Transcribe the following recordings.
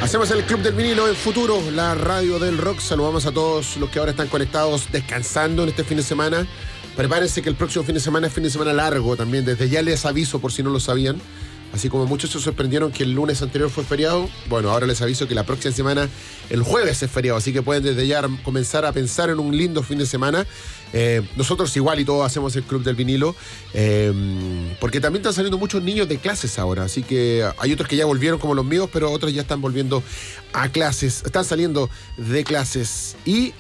Hacemos el Club del Vinilo en Futuro, la radio del rock. Saludamos a todos los que ahora están conectados, descansando en este fin de semana. Prepárense que el próximo fin de semana es fin de semana largo también. Desde ya les aviso por si no lo sabían. Así como muchos se sorprendieron que el lunes anterior fue feriado, bueno, ahora les aviso que la próxima semana, el jueves es feriado. Así que pueden desde ya comenzar a pensar en un lindo fin de semana. Nosotros igual y todos hacemos el Club del Vinilo, porque también están saliendo muchos niños de clases ahora. Así que hay otros que ya volvieron como los míos, pero otros ya están volviendo a clases. Están saliendo de clases y...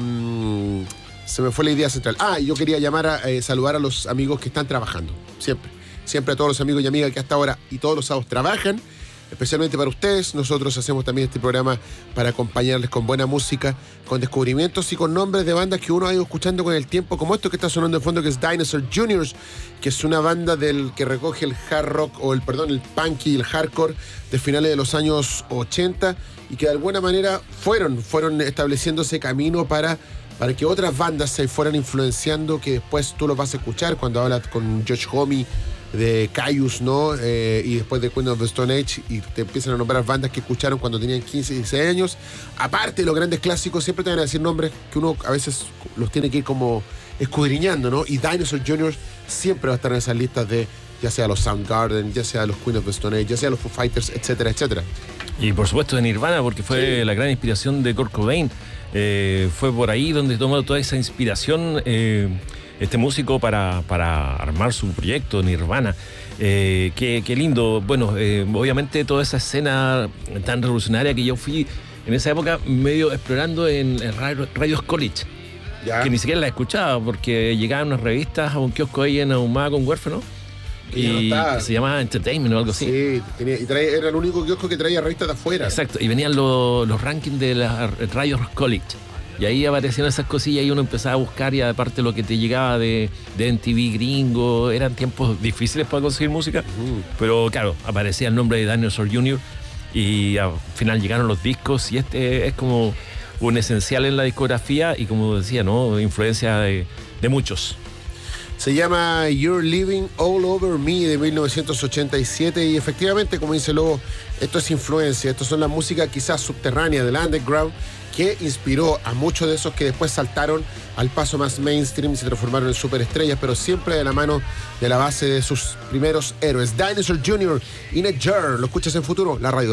se me fue la idea central. Yo quería llamar a saludar a los amigos que están trabajando, siempre a todos los amigos y amigas que hasta ahora y todos los sábados trabajan, especialmente para ustedes. Nosotros hacemos también este programa para acompañarles con buena música, con descubrimientos y con nombres de bandas que uno ha ido escuchando con el tiempo, como esto que está sonando de fondo, que es Dinosaur Jr., que es una banda que recoge el hard rock, el punk y el hardcore de finales de los años 80 y que de alguna manera fueron estableciendo ese camino para que otras bandas se fueran influenciando, que después tú los vas a escuchar cuando hablas con Josh Homme de Caius, ¿no? Y después de Queen of the Stone Age, y te empiezan a nombrar bandas que escucharon cuando tenían 15 y 16 años. Aparte de los grandes clásicos, siempre te van a decir nombres que uno a veces los tiene que ir como escudriñando, ¿no? Y Dinosaur Jr. siempre va a estar en esas listas de ya sea los Soundgarden, ya sea los Queen of the Stone Age, ya sea los Foo Fighters, etcétera, etcétera. Y por supuesto de Nirvana, porque fue la gran inspiración de Kurt Cobain. Fue por ahí donde tomó toda esa inspiración este músico para armar su proyecto Nirvana. Qué lindo. Bueno, obviamente toda esa escena tan revolucionaria que yo fui en esa época medio explorando en Radios College, que ni siquiera la escuchaba porque llegaban unas revistas a un kiosco ahí en Ahumada con Huérfano. Y que se llamaba Entertainment o algo así. Sí, era el único kiosco que traía revistas de afuera. Exacto, y venían los rankings de las radios College. Y ahí aparecían esas cosillas y uno empezaba a buscar, y aparte lo que te llegaba de MTV gringo, eran tiempos difíciles para conseguir música. Pero claro, aparecía el nombre de Dinosaur Jr. y al final llegaron los discos, y este es como un esencial en la discografía y, como decía, ¿no?, influencia de muchos. Se llama You're Living All Over Me, de 1987, y efectivamente, como dice Lobo, esto es influencia, esto son la música quizás subterránea del underground que inspiró a muchos de esos que después saltaron al paso más mainstream y se transformaron en superestrellas, pero siempre de la mano de la base de sus primeros héroes. Dinosaur Jr., In a Jar, lo escuchas en Futuro, la radio.